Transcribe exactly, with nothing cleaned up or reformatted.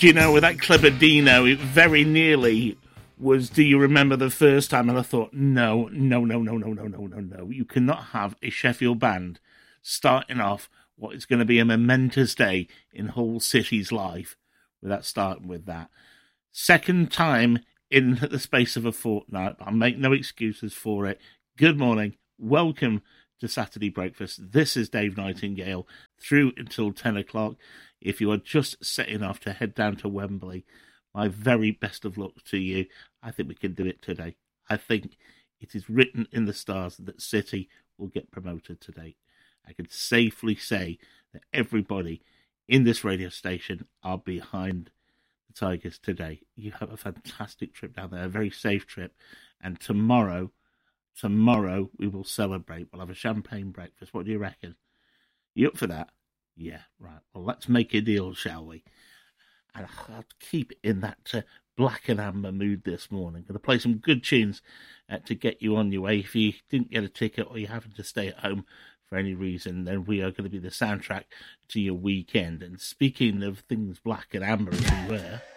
Do you know, with that Clibardino, it very nearly was, do you remember the first time? And I thought, no, no, no, no, no, no, no, no, no. You cannot have a Sheffield band starting off what is going to be a momentous day in Hull City's life without starting with that. Second time in the space of a fortnight, but I'll make no excuses for it. Good morning. Welcome to Saturday Breakfast. This is Dave Nightingale through until ten o'clock. If you are just setting off to head down to Wembley, my very best of luck to you. I think we can do it today. I think it is written in the stars that City will get promoted today. I can safely say that everybody in this radio station are behind the Tigers today. You have a fantastic trip down there, a very safe trip. And tomorrow, tomorrow we will celebrate. We'll have a champagne breakfast. What do you reckon? You up for that? Yeah, right. Well, let's make a deal, shall we? And I'll keep in that uh, black and amber mood this morning. Going to play some good tunes uh, to get you on your way. If you didn't get a ticket or you're having to stay at home for any reason, then we are going to be the soundtrack to your weekend. And speaking of things black and amber, as we were,